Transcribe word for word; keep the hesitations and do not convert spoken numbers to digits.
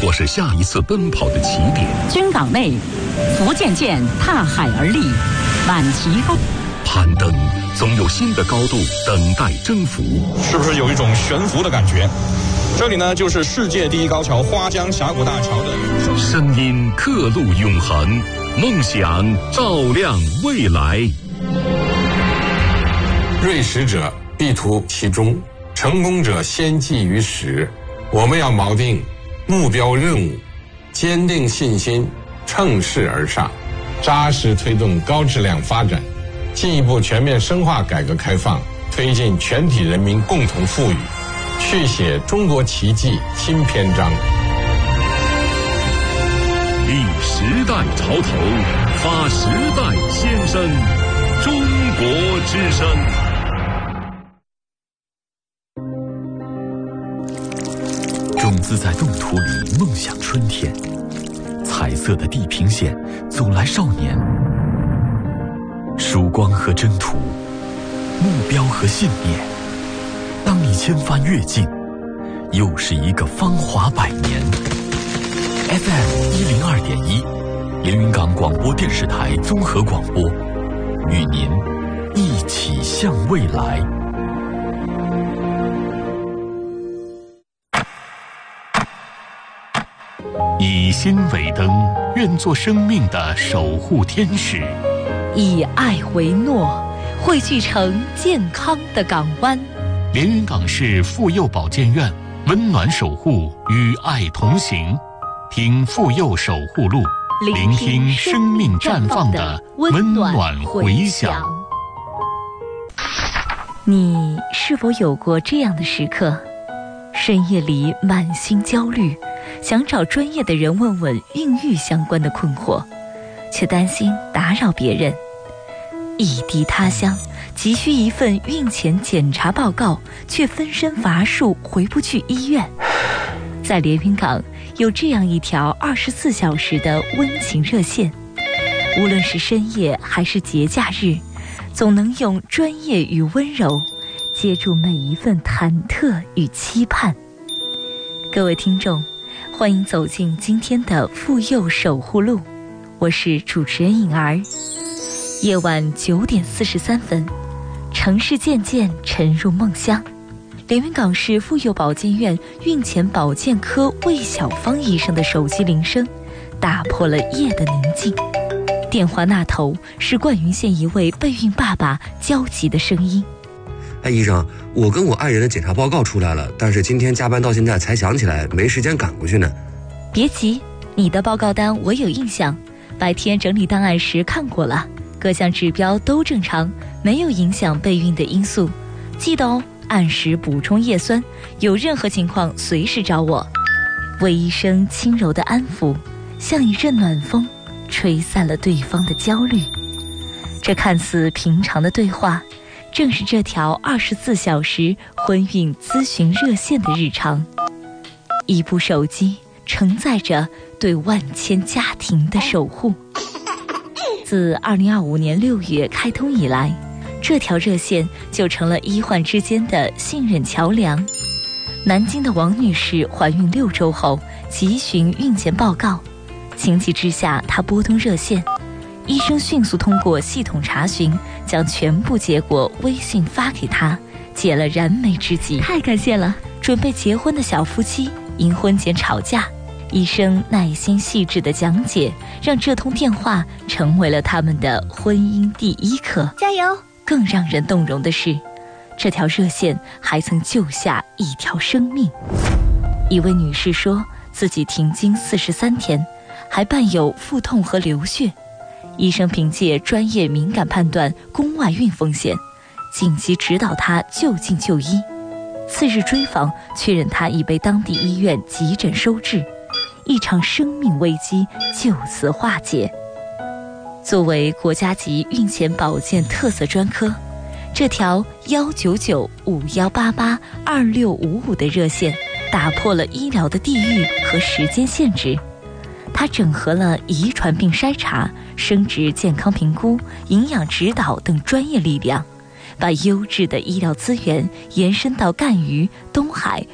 或是下一次奔跑的起点。 军港内，福建舰踏海而立，满旗风。 攀登总有新的高度等待征服， 是不是有一种悬浮的感觉？这里呢，就是世界第一高桥花江峡谷大桥的声音刻录永恒，梦想照亮未来。 锐识者必图其中，成功者先记于始。我们要锚定目标任务，坚定信心，乘势而上，扎实推动高质量发展，进一步全面深化改革开放，推进全体人民共同富裕，续写中国奇迹新篇章。 立时代潮头，发时代先声，中国之声。种子在冻土里梦想春天，彩色的地平线走来少年，曙光和征途，目标和信念。当你千帆越尽，又是一个芳华百年。F M 一零二点一，连云港广播电视台综合广播，与您一起向未来。以心为灯，愿做生命的守护天使； 以爱为诺，汇聚成健康的港湾。 连云港市妇幼保健院，温暖守护，与爱同行。听妇幼守护录，聆听生命绽放的温暖回响。 你是否有过这样的时刻？深夜里满心焦虑，想找专业的人问问孕育相关的困惑，却担心打扰别人。异地他乡，急需一份孕前检查报告，却分身乏术，回不去医院。在连云港有这样一条二十四小时的温情热线，无论是深夜还是节假日，总能用专业与温柔接住每一份忐忑与期盼。各位听众，欢迎走进今天的妇幼守护录，我是主持人颖儿。夜晚九点四十三分，城市渐渐沉入梦乡。连云港市妇幼保健院孕前保健科魏小芳医生的手机铃声，打破了夜的宁静。电话那头是灌云县一位备孕爸爸焦急的声音。 哎，医生，我跟我爱人的检查报告出来了，但是今天加班到现在才想起来，没时间赶过去呢。 别急，你的报告单我有印象，白天整理档案时看过了，各项指标都正常，没有影响备孕的因素。记得哦，按时补充叶酸，有任何情况随时找我。魏医生轻柔的安抚，像一阵暖风，吹散了对方的焦虑。这看似平常的对话，正是这条二十四小时婚孕咨询热线的日常。一部手机承载着对万千家庭的守护。自二零二五年六月开通以来，这条热线就成了医患之间的信任桥梁。南京的王女士怀孕六周后急寻孕前报告，情急之下她拨通热线，医生迅速通过系统查询，将全部结果微信发给她，解了燃眉之急。太感谢了！准备结婚的小夫妻因婚前吵架，医生耐心细致的讲解，让这通电话成为了他们的婚姻第一课。加油！更让人动容的是，这条热线还曾救下一条生命。一位女士说自己停经四十三天，还伴有腹痛和流血，医生凭借专业敏感判断宫外孕风险，紧急指导她就近就医。次日追访确认她已被当地医院急诊收治，一场生命危机就此化解。作为国家级孕前保健特色专科，这条幺九九五幺八八二六五五的热线打破了医疗的地域和时间限制。它整合了遗传病筛查、生殖健康评估、营养指导等专业力量，把优质的医疗资源延伸到赣榆、东海、